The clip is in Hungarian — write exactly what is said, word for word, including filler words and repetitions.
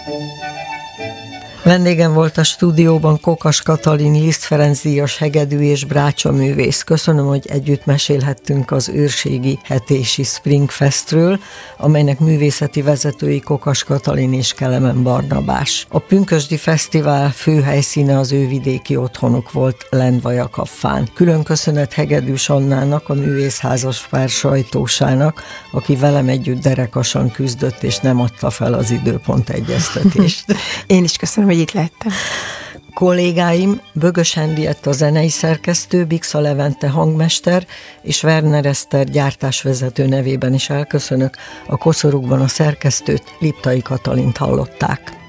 Vendégem volt a stúdióban Kokas Katalin, Liszt Ferenc díjas hegedű és brácsa művész. Köszönöm, hogy együtt mesélhettünk az őrségi hetési Springfestről, amelynek művészeti vezetői Kokas Katalin és Kelemen Barnabás. A Pünkösdi Fesztivál fő helyszíne az ő vidéki otthonuk volt Lendvajakaffán. Külön köszönet Hegedűs Annának, a művészházaspár sajtósának, aki velem együtt derekasan küzdött és nem adta fel az időpont egyeztetést. Én is köszönöm, hogy itt lehettem. Kollégáim, Bögös Henriett a zenei szerkesztő, Bixa Levente hangmester és Werner Eszter gyártásvezető nevében is elköszönök. A koszorúkban a szerkesztőt, Liptai Katalint hallották.